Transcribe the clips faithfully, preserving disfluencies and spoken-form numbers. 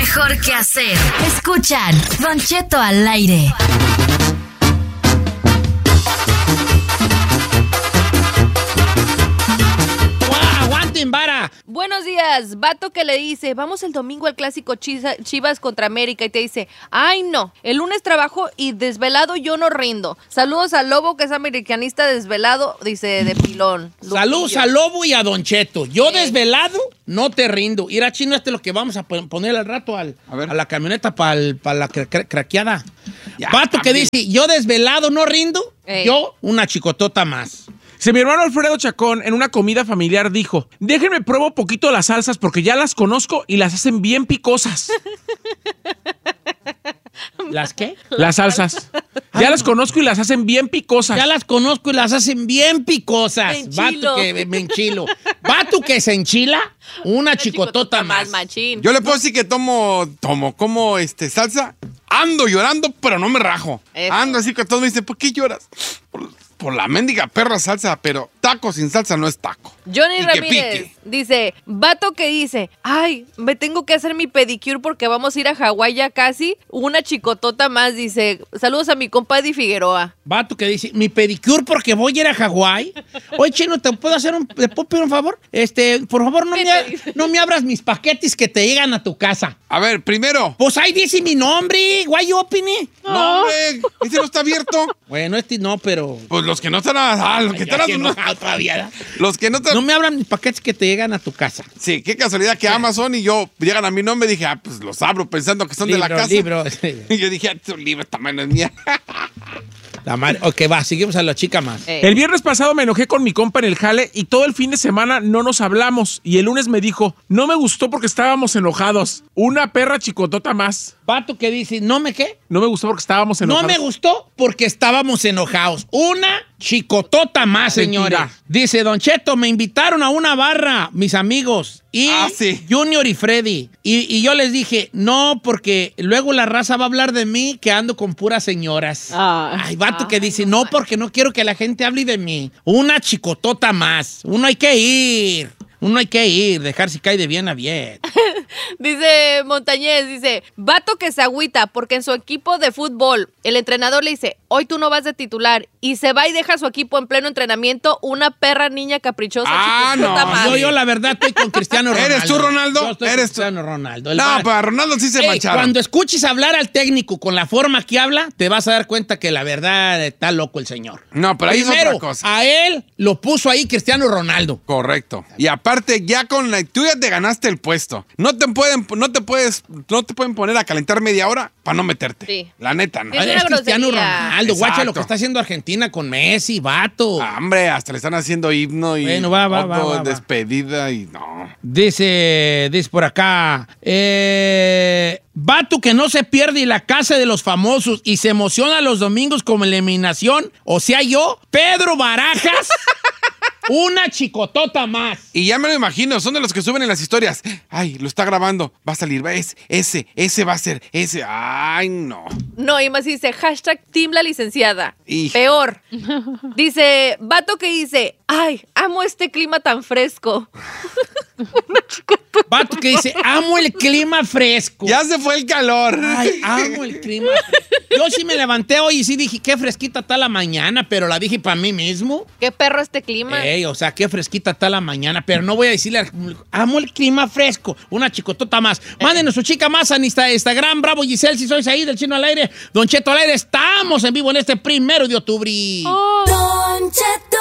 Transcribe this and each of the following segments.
mejor que hacer. Escuchan Don Cheto al aire. Vara. Buenos días, vato que le dice, vamos el domingo al clásico Chivas contra América y te dice, ay no, el lunes trabajo y desvelado yo no rindo. Saludos al Lobo que es americanista desvelado, dice de pilón. Saludos al Lobo y a Don Cheto. Yo eh. desvelado no te rindo. Ir a Chino, este es lo que vamos a poner al rato al, a, a la camioneta para pa la cra cra craqueada. Ya, vato que dice, yo desvelado no rindo, eh. yo una chicotota más. Si mi hermano Alfredo Chacón en una comida familiar dijo, déjenme pruebo poquito las salsas porque ya las conozco y las hacen bien picosas. ¿Las qué? Las salsas. Ya Ay, las conozco y las hacen bien picosas. Ya las conozco y las hacen bien picosas. Vato que me enchilo. Vato que se enchila, una, una chicotota, chicotota más. Machín. Yo le puedo decir que tomo, tomo, como este, salsa, ando llorando, pero no me rajo. Eso. Ando así que todos me dicen, ¿por qué lloras? Por, por la mendiga perra salsa, pero taco sin salsa no es taco. Johnny y Ramírez dice, vato que dice, ay, me tengo que hacer mi pedicure porque vamos a ir a Hawái ya casi. Una chicotota más, dice, saludos a mi compadre Figueroa. Vato que dice, mi pedicure porque voy a ir a Hawái. Oye, Chino, ¿te puedo hacer un, ¿te puedo pedir un favor? Este, por favor, no me, no me abras mis paquetes que te llegan a tu casa. A ver, primero. Pues ahí dice mi nombre, guay, opine. No, hombre, ese no está abierto. Bueno, este no, pero... Pues los que no están... Ah, los que están... No, todavía. Los que no están... No me abran mis paquetes que te llegan a tu casa. Sí, qué casualidad que sí. Amazon y yo llegan a mi nombre y dije, ah, pues los abro pensando que son libro, de la casa. Libro, Y yo dije, ah, tu libro, esta mano es mía. La madre. Ok, va, seguimos a la chica más. Eh. El viernes pasado me enojé con mi compa en el jale y todo el fin de semana no nos hablamos. Y el lunes me dijo, no me gustó porque estábamos enojados. Una perra chicotota más. Vato que dice, ¿no me qué? No me gustó porque estábamos enojados. No me gustó porque estábamos enojados. Una chicotota más, señores. Dice, Don Cheto, me invitaron a una barra, mis amigos. Y ah, sí. Junior y Freddy. Y, y yo les dije, no, porque luego la raza va a hablar de mí que ando con puras señoras. Ah, Ay, vato ah, que dice, no, porque no quiero que la gente hable de mí. Una chicotota más. Uno hay que ir. Uno hay que ir, dejar si cae de bien a bien. Dice Montañez, dice, vato que se agüita porque en su equipo de fútbol el entrenador le dice, hoy tú no vas de titular, y se va y deja a su equipo en pleno entrenamiento, una perra niña caprichosa. Ah, no. Más. Yo, yo la verdad estoy con Cristiano Ronaldo. ¿Eres tú, Ronaldo? Yo estoy ¿Eres con Cristiano Ronaldo. El no, bar... para Ronaldo sí se Ey, mancharon. Cuando escuches hablar al técnico con la forma que habla, te vas a dar cuenta que la verdad está loco el señor. No, pero ahí Primero, es otra cosa. A él lo puso ahí Cristiano Ronaldo. Correcto. Y aparte, ya con la... Tú ya te ganaste el puesto. No te pueden, no te puedes, no te pueden poner a calentar media hora para no meterte. Sí. La neta, ¿no? Es, es Cristiano Ronaldo. Exacto. Guacha lo que está haciendo Argentina con Messi, vato. Ah, hombre, hasta le están haciendo himno y bueno, va, va, va, va, despedida va. y no. Dice, dice por acá, eh, vato que no se pierde la casa de los famosos y se emociona los domingos como eliminación, o sea yo, Pedro Barajas. Una chicotota más. Y ya me lo imagino, son de los que suben en las historias. Ay, lo está grabando, va a salir, ese, ese, ese va a ser, ese. Ay, no. No, y más dice, hashtag Team la licenciada. Y... Peor. Dice, vato que dice, ay, amo este clima tan fresco. Una chicotota. Vato que dice, amo el clima fresco. Ya se fue el calor. Ay, amo el clima fresco. Yo sí me levanté hoy y sí dije, qué fresquita está la mañana, pero la dije para mí mismo. Qué perro este clima. Ey, o sea, qué fresquita está la mañana, pero no voy a decirle, amo el clima fresco. Una chicotota más. Eh. Mándenos su chica más en Instagram, Bravo Giselle, si sois ahí, del Chino al aire, Don Cheto al aire. Estamos en vivo en este primero de octubre. Oh. Don Cheto.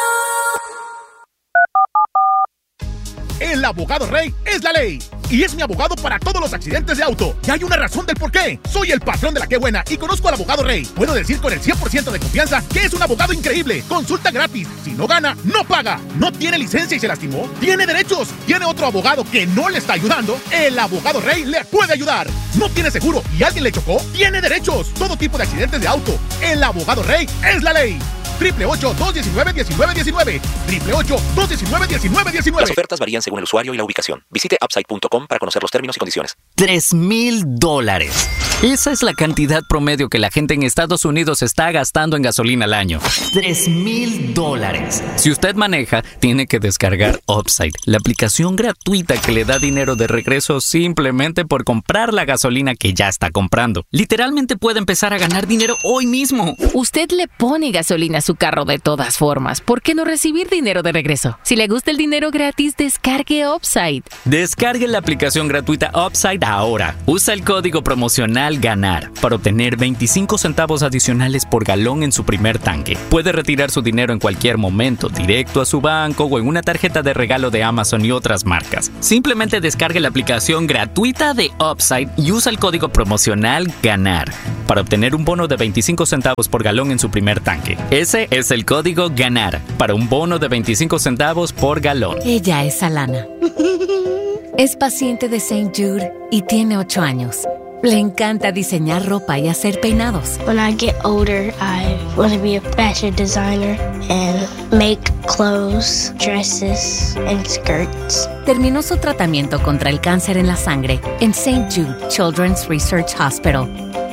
El abogado Rey es la ley. Y es mi abogado para todos los accidentes de auto. Y hay una razón del por qué. Soy el patrón de la Qué Buena y conozco al abogado Rey. Puedo decir con el cien por ciento de confianza que es un abogado increíble. Consulta gratis. Si no gana, no paga. No tiene licencia y se lastimó, tiene derechos. Tiene otro abogado que no le está ayudando. El abogado Rey le puede ayudar. No tiene seguro y alguien le chocó, tiene derechos. Todo tipo de accidentes de auto. El abogado Rey es la ley. triple ocho, dos diecinueve, diecinueve diecinueve. triple ocho, dos diecinueve, diecinueve diecinueve. Las ofertas varían según el usuario y la ubicación. Visite upside punto com para conocer los términos y condiciones. Tres mil dólares. Esa es la cantidad promedio que la gente en Estados Unidos está gastando en gasolina al año. Tres mil dólares. Si usted maneja, tiene que descargar Upside, la aplicación gratuita que le da dinero de regreso simplemente por comprar la gasolina que ya está comprando. Literalmente puede empezar a ganar dinero hoy mismo. Usted le pone gasolina a su carro de todas formas. ¿Por qué no recibir dinero de regreso? Si le gusta el dinero gratis, descargue Upside. Descargue la aplicación gratuita Upside ahora. Usa el código promocional GANAR para obtener veinticinco centavos adicionales por galón en su primer tanque. Puede retirar su dinero en cualquier momento, directo a su banco o en una tarjeta de regalo de Amazon y otras marcas. Simplemente descargue la aplicación gratuita de Upside y usa el código promocional GANAR para obtener un bono de veinticinco centavos por galón en su primer tanque. Ese es el código GANAR para un bono de veinticinco centavos por galón. Ella es Alana. Es paciente de Saint Jude y tiene ocho años. Le encanta diseñar ropa y hacer peinados. When I get older, I want to be a fashion designer and make clothes, dresses, and skirts. Terminó su tratamiento contra el cáncer en la sangre en Saint Jude Children's Research Hospital.